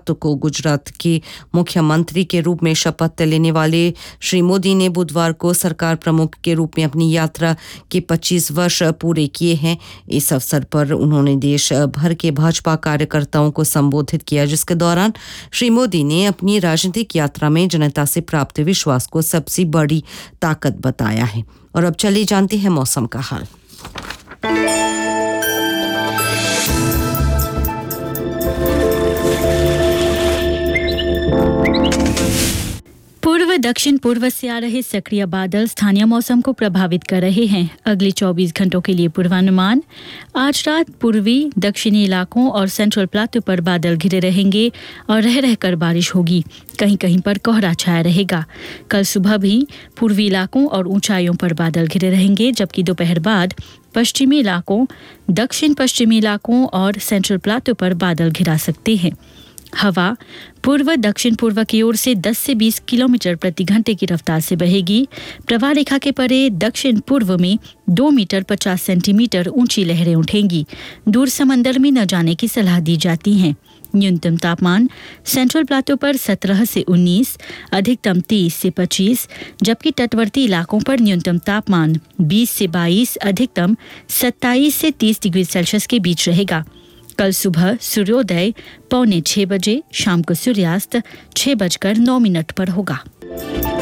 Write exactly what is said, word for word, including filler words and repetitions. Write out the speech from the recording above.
सात को गुजरात के मुख्यमंत्री के रूप में शपथ लेने वाले श्री मोदी ने बुधवार को सरकार प्रमुख के रूप में अपनी यात्रा के पच्चीस वर्ष पूरे किए हैं। इस अवसर पर उन्होंने देश भर के भाजपा कार्यकर्ताओं को संबोधित किया, जिसके दौरान श्री मोदी ने अपनी राजनीतिक यात्रा में जनता से प्राप्त विश्वास को सबसे बड़ी ताकत बताया है। और अब चलिए जानते हैं मौसम का हाल। पूर्व दक्षिण पूर्व से आ रहे सक्रिय बादल स्थानीय मौसम को प्रभावित कर रहे हैं। अगले चौबीस घंटों के लिए पूर्वानुमान। आज रात पूर्वी दक्षिणी इलाकों और सेंट्रल प्लाटू पर बादल घिरे रहेंगे और रह रहकर बारिश होगी। कहीं कहीं पर कोहरा छाया रहेगा। कल सुबह भी पूर्वी इलाकों और ऊंचाइयों पर बादल घिरे रहेंगे, जबकि दोपहर बाद पश्चिमी इलाकों, दक्षिण पश्चिमी इलाकों और सेंट्रल प्लाटू पर बादल घिरा सकते हैं। हवा पूर्व दक्षिण पूर्व की ओर से दस से बीस किलोमीटर प्रति घंटे की रफ्तार से बहेगी। प्रवाह रेखा के परे दक्षिण पूर्व में दो मीटर पचास सेंटीमीटर ऊंची लहरें उठेंगी। दूर समंदर में न जाने की सलाह दी जाती है। न्यूनतम तापमान सेंट्रल प्लाटू पर सत्रह से उन्नीस, अधिकतम तीस से पच्चीस, जबकि तटवर्ती इलाकों पर न्यूनतम तापमान बीस से बाईस, अधिकतम सत्ताईस से तीस डिग्री सेल्सियस के बीच रहेगा। कल सुबह सूर्योदय पौने छह बजे, शाम को सूर्यास्त छह बजकर नौ मिनट पर होगा।